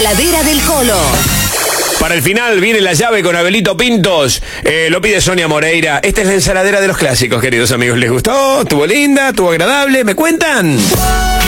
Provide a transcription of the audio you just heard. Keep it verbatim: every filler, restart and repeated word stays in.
heladera del Colo. Para el final viene la llave con Abelito Pintos. Eh, lo pide Sonia Moreira. Esta es la ensaladera de los clásicos, queridos amigos. ¿Les gustó? ¿Estuvo linda? ¿Estuvo agradable? ¿Me cuentan?